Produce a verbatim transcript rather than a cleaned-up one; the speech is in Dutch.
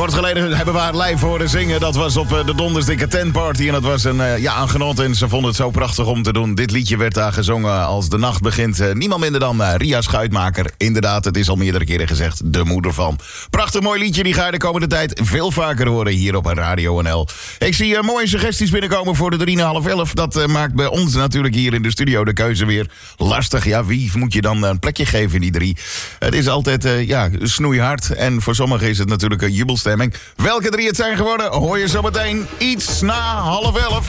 Kort geleden hebben we haar live horen zingen. Dat was op de Dondersdikke Tent Party. En dat was een, uh, ja, een genot. En ze vonden het zo prachtig om te doen. Dit liedje werd daar gezongen als de nacht begint. Uh, niemand minder dan uh, Ria Schuitmaker. Inderdaad, het is al meerdere keren gezegd. De moeder van. Prachtig mooi liedje. Die ga je de komende tijd veel vaker horen hier op Radio N L. Ik zie uh, mooie suggesties binnenkomen voor de drie na half elf. Dat uh, maakt bij ons natuurlijk hier in de studio de keuze weer lastig. Ja, wie moet je dan een plekje geven in die drie? Het is altijd uh, ja, snoeihard. En voor sommigen is het natuurlijk een jubelstemming. Welke drie het zijn geworden, hoor je zo meteen iets na half elf.